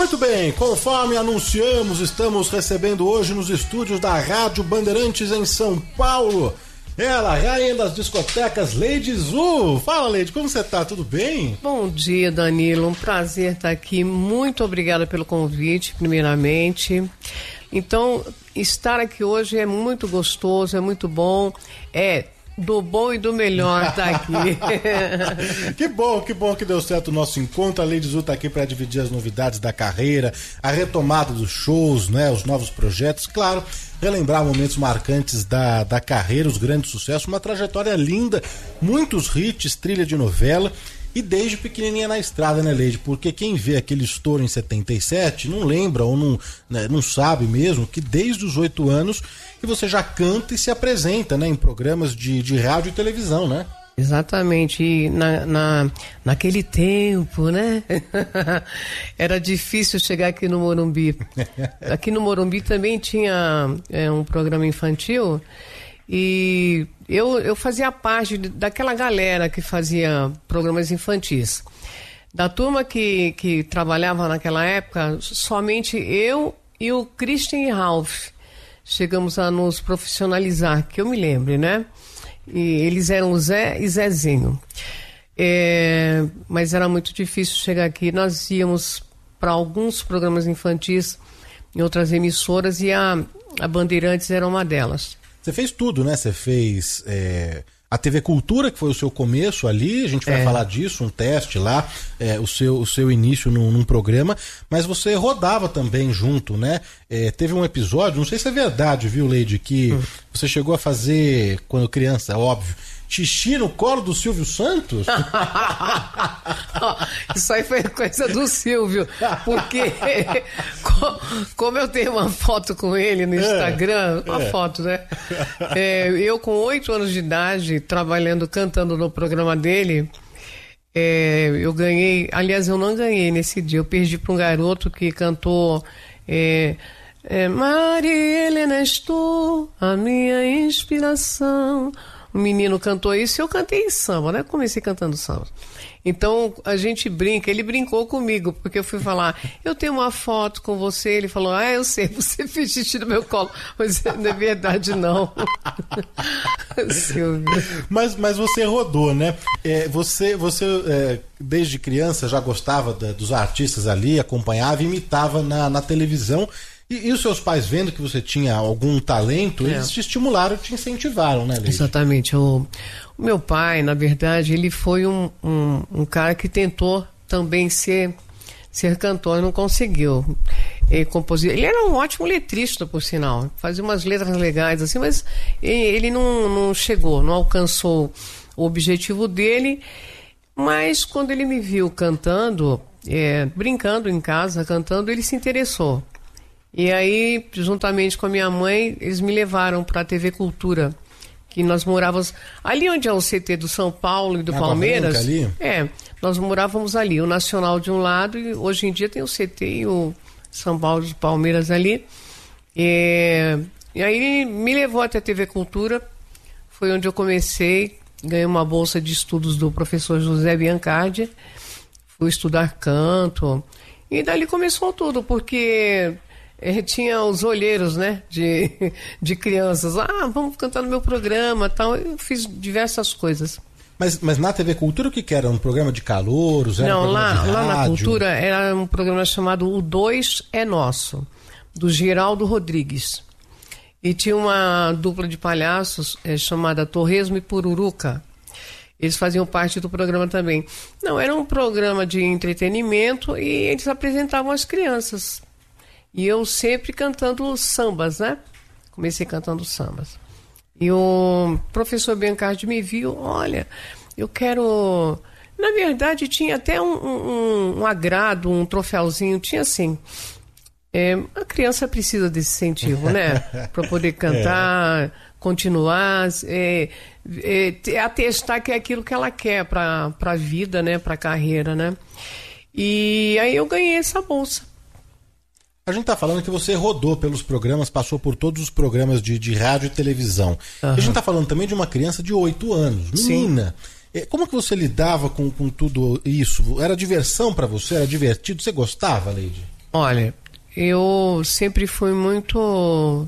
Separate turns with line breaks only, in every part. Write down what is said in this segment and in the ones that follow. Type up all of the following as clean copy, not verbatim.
Muito bem, conforme anunciamos, estamos recebendo hoje nos estúdios da Rádio Bandeirantes em São Paulo, ela, rainha das discotecas, Leide Zu. Fala, Leide, como você tá? Tudo bem?
Bom dia, Danilo, um prazer estar aqui, muito obrigada pelo convite, primeiramente. Então, estar aqui hoje é muito gostoso, é muito bom, do bom e do melhor tá aqui.
Que bom que deu certo o nosso encontro. A Leide Zu tá aqui para dividir as novidades da carreira, a retomada dos shows, né, os novos projetos, claro, relembrar momentos marcantes da carreira, os grandes sucessos, uma trajetória linda, muitos hits, trilha de novela. E desde pequenininha na estrada, né, Leide? Porque quem vê aquele estouro em 77 não lembra ou não sabe mesmo que desde os 8 anos que você já canta e se apresenta, né, em programas de rádio e televisão, né?
Exatamente, e naquele tempo, né? Era difícil chegar aqui no Morumbi. Aqui no Morumbi também tinha um programa infantil. E eu fazia parte daquela galera que fazia programas infantis. Da turma que trabalhava naquela época, somente eu e o Christian e Ralph chegamos a nos profissionalizar, que eu me lembre, né? E eles eram o Zé e Zezinho. Mas era muito difícil chegar aqui. Nós íamos para alguns programas infantis em outras emissoras e a Bandeirantes era uma delas.
Você fez tudo, né? Você fez a TV Cultura, que foi o seu começo ali, a gente vai falar disso, um teste lá, o seu início num programa, mas você rodava também junto, né? Teve um episódio, não sei se é verdade, viu, Leide, que você chegou a fazer, quando criança, óbvio, xixi no colo do Silvio Santos?
Isso aí foi coisa do Silvio, porque como eu tenho uma foto com ele no Instagram, uma foto, né? Eu com 8 anos de idade, trabalhando, cantando no programa dele, eu ganhei, aliás, eu não ganhei nesse dia, eu perdi para um garoto que cantou Maria Helena, és tu, a minha inspiração. O menino cantou isso e eu cantei em samba, né? Comecei cantando samba. Então, a gente brinca, ele brincou comigo, porque eu fui falar, eu tenho uma foto com você, ele falou, eu sei, você fez xixi no meu colo, mas não é verdade não. Silvio.
Mas você rodou, né? Você desde criança já gostava dos artistas ali, acompanhava, imitava na televisão. E os seus pais, vendo que você tinha algum talento, eles te estimularam, te incentivaram, né, Leide?
Exatamente. O meu pai, na verdade, ele foi um cara que tentou também ser cantor e não conseguiu. Ele era um ótimo letrista, por sinal. Fazia umas letras legais, assim, mas ele não chegou, não alcançou o objetivo dele. Mas quando ele me viu cantando, brincando em casa, cantando, ele se interessou. E aí, juntamente com a minha mãe, eles me levaram para a TV Cultura, que nós morávamos ali onde é o CT do São Paulo e do Palmeiras.
Ali?
Nós morávamos ali, o Nacional de um lado, e hoje em dia tem o CT e o São Paulo e Palmeiras ali. E aí me levou até a TV Cultura, foi onde eu comecei, ganhei uma bolsa de estudos do professor José Biancardi, fui estudar canto, e dali começou tudo, porque tinha os olheiros, né, de crianças. Vamos cantar no meu programa, tal. Eu fiz diversas coisas.
Mas na TV Cultura o que era? Um programa de calouros?
Não, lá na Cultura era um programa chamado O Dois é Nosso, do Geraldo Rodrigues. E tinha uma dupla de palhaços chamada Torresmo e Pururuca. Eles faziam parte do programa também. Não, era um programa de entretenimento e eles apresentavam as crianças. E eu sempre cantando sambas, né? Comecei cantando sambas. E o professor Biancardi me viu, olha, eu quero... Na verdade, tinha até um agrado, um troféuzinho, tinha assim... a criança precisa desse incentivo, né? Para poder cantar, continuar, atestar que é aquilo que ela quer para a vida, né? Para a carreira, né? E aí eu ganhei essa bolsa.
A gente tá falando que você rodou pelos programas, passou por todos os programas de rádio e televisão. Uhum. E a gente tá falando também de uma criança de 8 anos, menina. Sim. Como que você lidava com tudo isso? Era diversão para você? Era divertido? Você gostava, Leide?
Olha, eu sempre fui muito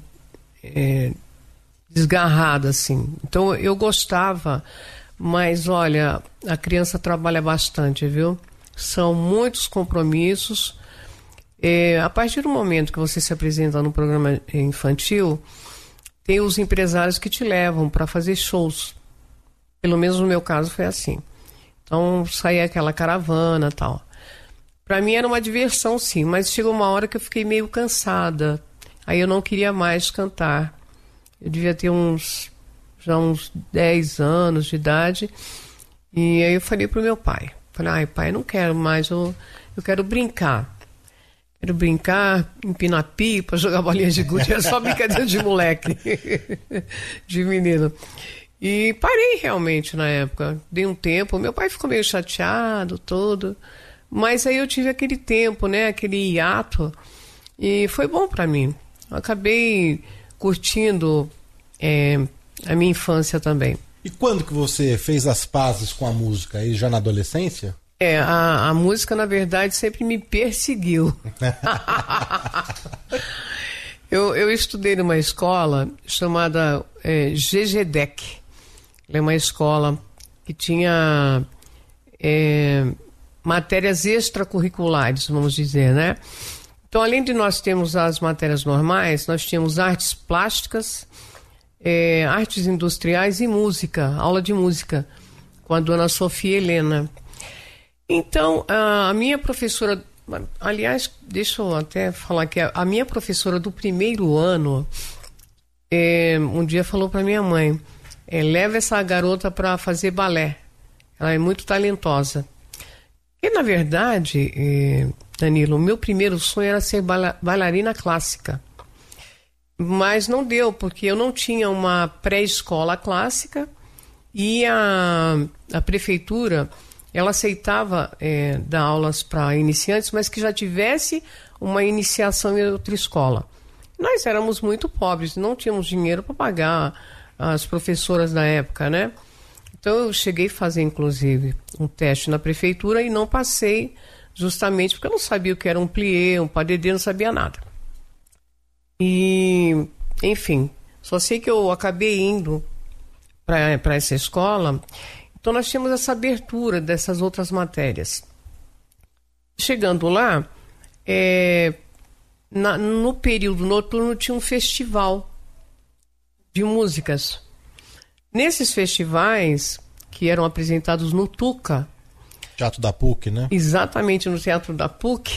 desgarrada, assim. Então eu gostava, mas olha, a criança trabalha bastante, viu? São muitos compromissos. A partir do momento que você se apresenta no programa infantil, tem os empresários que te levam para fazer shows. Pelo menos no meu caso foi assim. Então saía aquela caravana e tal. Para mim era uma diversão, sim, mas chegou uma hora que eu fiquei meio cansada. Aí eu não queria mais cantar. Eu devia ter já uns 10 anos de idade. E aí eu falei pro meu pai. Falei, ai pai, não quero mais, eu quero brincar. Quero brincar, empinar pipa, jogar bolinha de gude. Era só brincadeira de moleque, de menino. E parei realmente na época. Dei um tempo. Meu pai ficou meio chateado, todo. Mas aí eu tive aquele tempo, né? Aquele hiato. E foi bom para mim. Eu acabei curtindo a minha infância também.
E quando que você fez as pazes com a música? Aí já na adolescência?
A música, na verdade, sempre me perseguiu. Eu estudei numa escola chamada GGDEC. Ela é uma escola que tinha matérias extracurriculares, vamos dizer, né? Então, além de nós termos as matérias normais, nós tínhamos artes plásticas, artes industriais e música, aula de música, com a dona Sofia Helena. Então, a minha professora, aliás, deixa eu até falar que a minha professora do primeiro ano, um dia falou para minha mãe, leva essa garota para fazer balé, ela é muito talentosa. E, na verdade, Danilo, o meu primeiro sonho era ser bailarina clássica. Mas não deu, porque eu não tinha uma pré-escola clássica e a prefeitura, ela aceitava dar aulas para iniciantes, mas que já tivesse uma iniciação em outra escola. Nós éramos muito pobres, não tínhamos dinheiro para pagar as professoras da época, né? Então eu cheguei a fazer, inclusive, um teste na prefeitura e não passei, justamente porque eu não sabia o que era um plié, um pas de deux, não sabia nada. E, enfim, só sei que eu acabei indo para essa escola. Então nós tínhamos essa abertura dessas outras matérias. Chegando lá, no período noturno tinha um festival de músicas. Nesses festivais, que eram apresentados no Tuca...
Teatro da PUC, né?
Exatamente, no Teatro da PUC.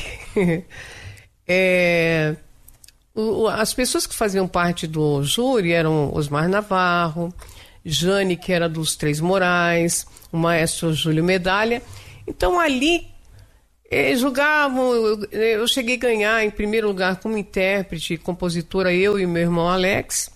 As pessoas que faziam parte do júri eram Osmar Navarro, Jane, que era dos Três Morais, o maestro Júlio Medalha. Então ali julgavam, eu cheguei a ganhar em primeiro lugar como intérprete, compositora, eu e meu irmão Alex.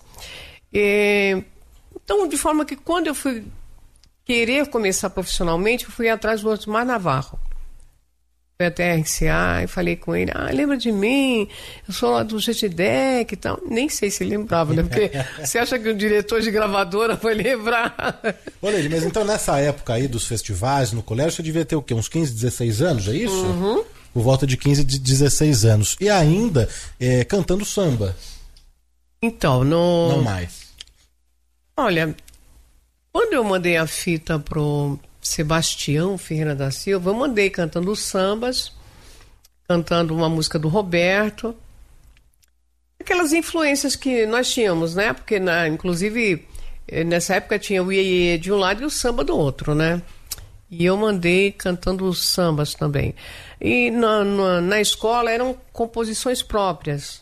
Então, de forma que quando eu fui querer começar profissionalmente, eu fui atrás do Osmar Navarro. Fui até a RCA e falei com ele, lembra de mim? Eu sou lá do GGDEC e tal. Nem sei se ele lembrava, né? Porque você acha que o diretor de gravadora vai lembrar?
Olha, mas então nessa época aí dos festivais, no colégio, você devia ter o quê? Uns 15, 16 anos, é isso?
Uhum.
Por volta de 15, 16 anos. E ainda cantando samba.
Então, não
mais.
Olha, quando eu mandei a fita pro Sebastião Ferreira da Silva, eu mandei cantando sambas, cantando uma música do Roberto, aquelas influências que nós tínhamos, né? Porque, inclusive, nessa época tinha o iê de um lado e o samba do outro, né? E eu mandei cantando sambas também. E na escola eram composições próprias.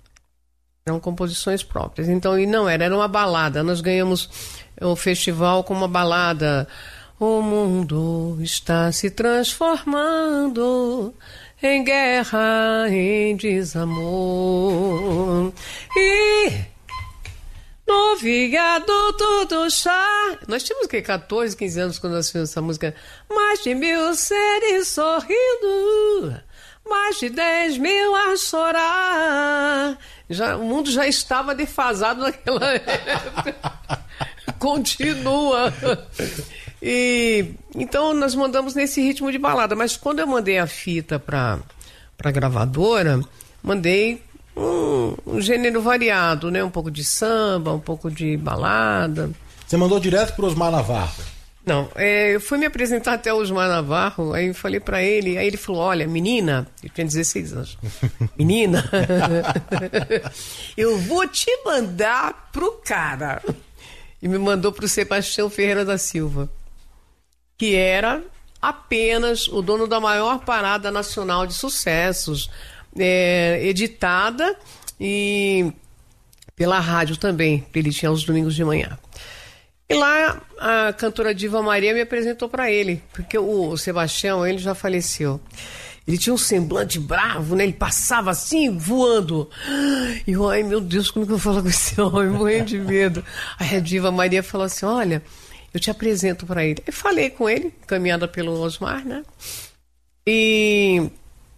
Então, era uma balada. Nós ganhamos o festival com uma balada. O mundo está se transformando em guerra, em desamor. E no viaduto do chá. Nós tínhamos 14, 15 anos quando nós fizemos essa música. Mais de 1000 seres sorrindo, mais de 10.000 a chorar. O mundo já estava defasado naquela época. Continua. E então nós mandamos nesse ritmo de balada. Mas quando eu mandei a fita para para a gravadora, mandei um gênero variado, né? Um pouco de samba, um pouco de balada.
Você mandou direto pro Osmar Navarro?
Não, eu fui me apresentar até o Osmar Navarro, aí eu falei pra ele, aí ele falou, olha, menina, eu tinha 16 anos, menina, eu vou te mandar pro cara. E me mandou pro Sebastião Ferreira da Silva, que era apenas o dono da maior parada nacional de sucessos, editada e pela rádio também, ele tinha aos domingos de manhã. E lá a cantora Diva Maria me apresentou para ele, porque o Sebastião, ele já faleceu. Ele tinha um semblante bravo, né? Ele passava assim, voando. E eu, ai meu Deus, como que eu vou falar com esse homem? Morrendo de medo. Aí a Diva Maria falou assim, olha, eu te apresento para ele. Eu falei com ele, encaminhada pelo Osmar, né? E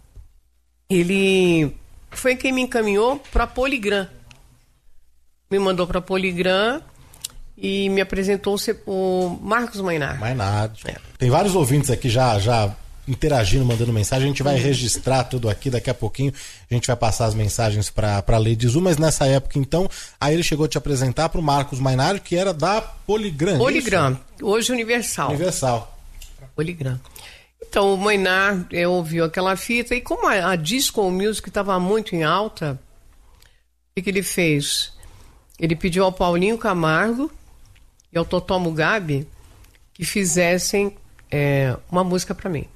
ele foi quem me encaminhou para Poligram. Me mandou para Poligram e me apresentou o Marcos Mainar.
Mainar. Tem vários ouvintes aqui já interagindo, mandando mensagem. A gente vai registrar tudo aqui daqui a pouquinho. A gente vai passar as mensagens para a Lady Zu, mas nessa época, então, aí ele chegou a te apresentar para o Marcos Mainar, que era da Poligram.
Poligram, hoje Universal. Poligram. Então, o Mainar ouviu aquela fita e como a disco music estava muito em alta, o que ele fez? Ele pediu ao Paulinho Camargo e ao Totó Mugabe que fizessem uma música para mim.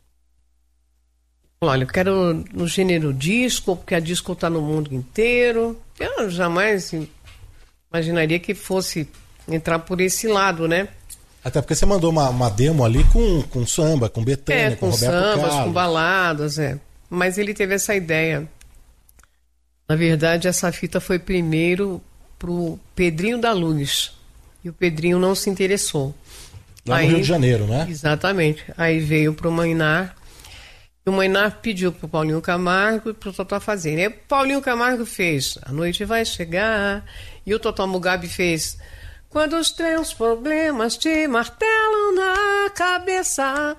Olha, eu quero no gênero disco, porque a disco está no mundo inteiro. Eu jamais imaginaria que fosse entrar por esse lado, né?
Até porque você mandou uma demo ali com samba, com Bethânia, com Roberto Carlos. Com sambas,
com baladas, Mas ele teve essa ideia. Na verdade, essa fita foi primeiro pro Pedrinho da Luz. E o Pedrinho não se interessou.
Lá no Rio de Janeiro, né?
Exatamente. Aí veio pro Mainar. E o Mainar pediu pro Paulinho Camargo e pro Totó fazer. Aí o Paulinho Camargo fez A Noite Vai Chegar. E o Totó Mugabe fez Quando os teus problemas te martelam na cabeça,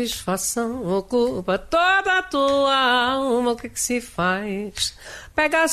insatisfação ocupa toda a tua alma, o que se faz? Pega